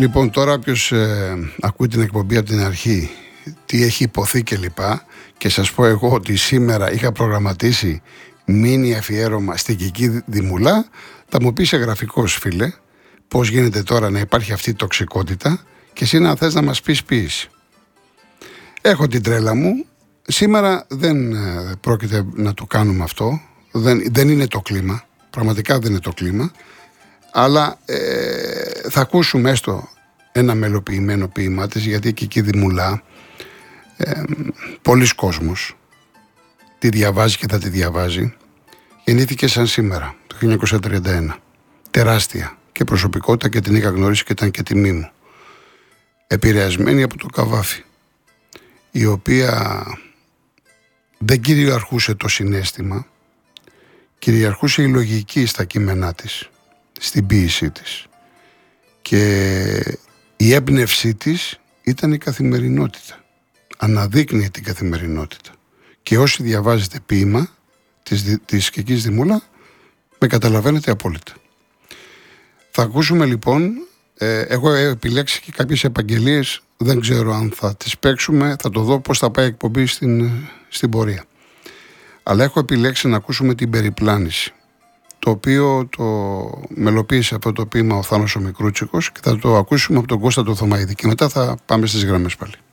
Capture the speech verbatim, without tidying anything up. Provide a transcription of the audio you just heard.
Λοιπόν, τώρα όποιος ε, ακούει την εκπομπή από την αρχή, τι έχει υποθεί και λοιπά, και σας πω εγώ ότι σήμερα είχα προγραμματίσει μίνι αφιέρωμα στην Κική Δημουλά, θα μου πεις εγγραφικός, φίλε, πώς γίνεται τώρα να υπάρχει αυτή η τοξικότητα και εσύ να θες να μας πεις ποίηση. Έχω την τρέλα μου, σήμερα δεν ε, πρόκειται να το κάνουμε αυτό, δεν, δεν είναι το κλίμα, πραγματικά δεν είναι το κλίμα, αλλά ε, θα ακούσουμε έστω ένα μελοποιημένο ποίημά της, γιατί η Κική Δημουλά ε, πολλοί κόσμος τη διαβάζει και θα τη διαβάζει. Γεννήθηκε σαν σήμερα, το χίλια εννιακόσια τριάντα ένα. Τεράστια και προσωπικότητα και την είχα γνωρίσει και ήταν και τιμή μου. Επηρεασμένη από το Καβάφη, η οποία δεν κυριαρχούσε το συναίσθημα, κυριαρχούσε η λογική στα κείμενά της, στην ποίησή της. Και η έμπνευσή της ήταν η καθημερινότητα. Αναδείκνυε την καθημερινότητα. Και όσοι διαβάζετε ποίημα της, της Κικής Δημούλα, με καταλαβαίνετε απόλυτα. Θα ακούσουμε λοιπόν, ε, εγώ έχω επιλέξει και κάποιες επαγγελίες, δεν ξέρω αν θα τις παίξουμε, θα το δω πώς θα πάει η εκπομπή στην, στην πορεία. Αλλά έχω επιλέξει να ακούσουμε την περιπλάνηση, το οποίο το μελοποίησε αυτό το ποίημα ο Θάνος ο Μικρούτσικος και θα το ακούσουμε από τον Κώστα το Θωμαίδη και μετά θα πάμε στις γραμμές πάλι.